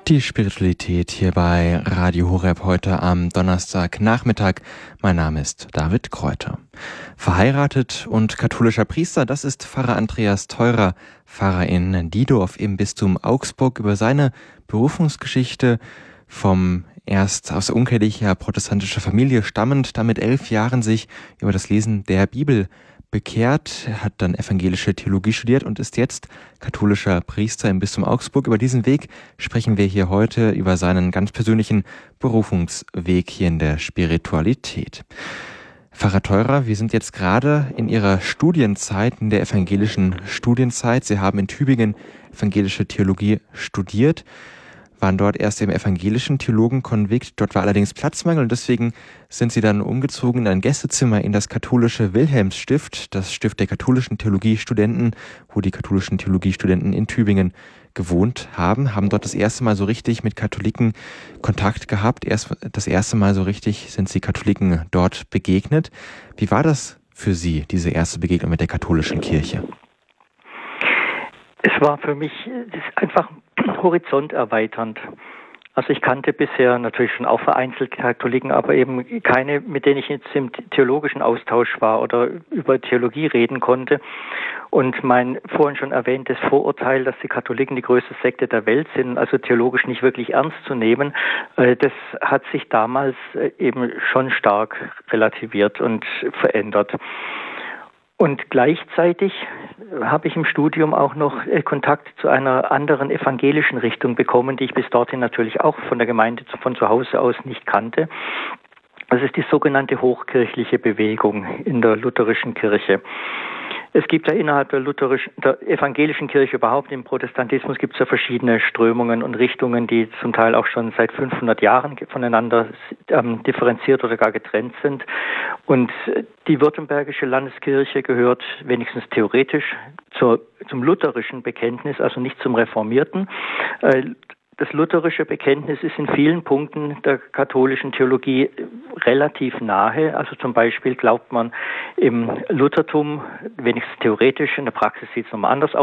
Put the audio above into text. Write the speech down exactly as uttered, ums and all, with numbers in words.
Die Spiritualität hier bei Radio Horeb heute am Donnerstagnachmittag. Mein Name ist David Kräuter. Verheiratet und katholischer Priester, das ist Pfarrer Andreas Theurer, Pfarrer in Diedorf im Bistum Augsburg, über seine Berufungsgeschichte vom erst aus unkirchlicher protestantischer Familie stammend, dann mit elf Jahren sich über das Lesen der Bibel bekehrt, hat dann evangelische Theologie studiert und ist jetzt katholischer Priester im Bistum Augsburg. Über diesen Weg sprechen wir hier heute, über seinen ganz persönlichen Berufungsweg hier in der Spiritualität. Pfarrer Theurer, wir sind jetzt gerade in Ihrer Studienzeit, in der evangelischen Studienzeit. Sie haben in Tübingen evangelische Theologie studiert, waren dort erst im evangelischen Theologenkonvikt. Dort war allerdings Platzmangel und deswegen sind sie dann umgezogen in ein Gästezimmer in das katholische Wilhelmsstift, das Stift der katholischen Theologiestudenten, wo die katholischen Theologiestudenten in Tübingen gewohnt haben, haben dort das erste Mal so richtig mit Katholiken Kontakt gehabt. Erst das erste Mal so richtig sind sie Katholiken dort begegnet. Wie war das für Sie, diese erste Begegnung mit der katholischen Kirche? Es war für mich einfach horizonterweiternd. Also ich kannte bisher natürlich schon auch vereinzelt Katholiken, aber eben keine, mit denen ich jetzt im theologischen Austausch war oder über Theologie reden konnte. Und mein vorhin schon erwähntes Vorurteil, dass die Katholiken die größte Sekte der Welt sind, also theologisch nicht wirklich ernst zu nehmen, das hat sich damals eben schon stark relativiert und verändert. Und gleichzeitig habe ich im Studium auch noch Kontakt zu einer anderen evangelischen Richtung bekommen, die ich bis dorthin natürlich auch von der Gemeinde von zu Hause aus nicht kannte. Das ist die sogenannte hochkirchliche Bewegung in der lutherischen Kirche. Es gibt ja innerhalb der lutherischen, der evangelischen Kirche überhaupt im Protestantismus gibt es ja verschiedene Strömungen und Richtungen, die zum Teil auch schon seit fünfhundert Jahren voneinander ähm, differenziert oder gar getrennt sind. Und die württembergische Landeskirche gehört wenigstens theoretisch zur, zum lutherischen Bekenntnis, also nicht zum reformierten. Äh, Das lutherische Bekenntnis ist in vielen Punkten der katholischen Theologie relativ nahe. Also zum Beispiel glaubt man im Luthertum, wenigstens theoretisch, in der Praxis sieht es nochmal anders aus,